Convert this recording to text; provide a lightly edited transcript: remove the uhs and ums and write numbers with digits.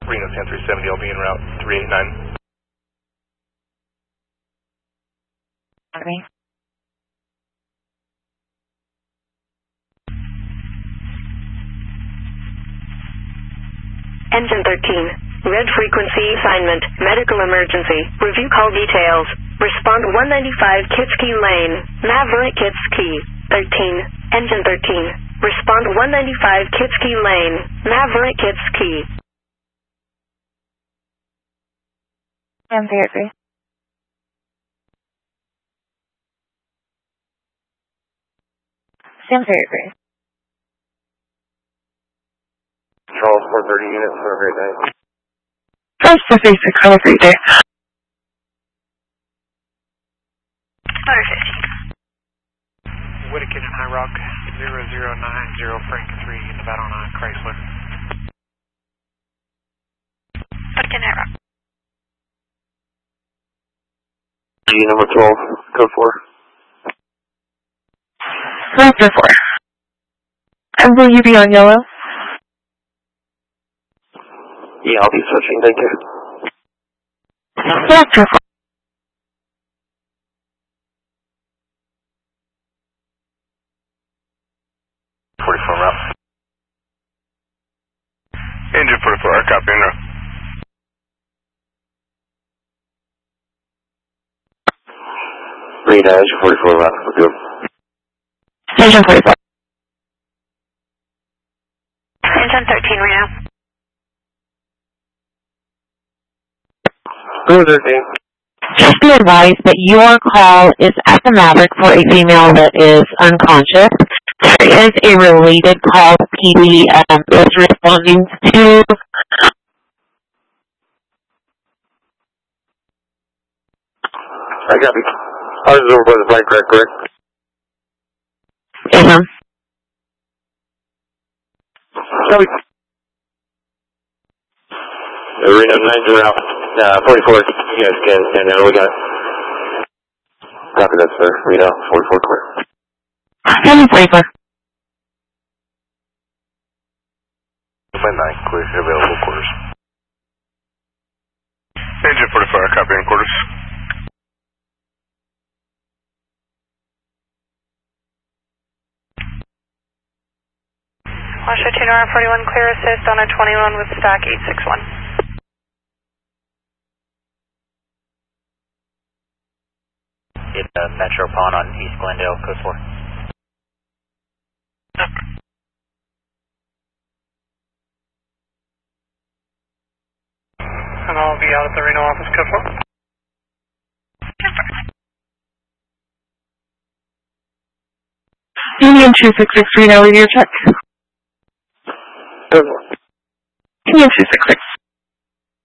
Reno 10370, I'll be en route 389. Okay. Engine 13, red frequency assignment, medical emergency, review call details, respond 195 Kitski Lane, Maverick Kitski, 13, engine 13, respond 195 Kitski Lane, Maverick Kitski. I'm very agree. Sam very agree. Charles 430 units, have a great day. Charles 436, have a great day. Letter 15. Whittakin and High Rock, 0090 Frank 3, Nevada 9 Chrysler. Whittakin, High Rock. G number 12, code 4. Code 4. And will you be on yellow? Yeah, I'll be switching, thank you. Code 4. 44 route. Engine 44, copy en route. Reno, engine 44 route, we're good. Engine 44. Engine 13, Reno. Go 13. Just be advised that your call is at the Maverick for a female that is unconscious. There is a related call PD is responding to. I got it. I was over by the bike rack, correct? Reno Reno 9 route. 44, you guys can stand down, we got it. Copy that, sir. Reno 44 clear. Engine 44. My 9, clear to available quarters. Engine 44, copy in quarters. Washer 2 Nora 41, clear assist on a 21 with stock 861. It's Metro Pawn on East Glendale, code 4. And I'll be out at the Reno office, code 4. Union 266 Reno, radio check. Code 4. Union 266.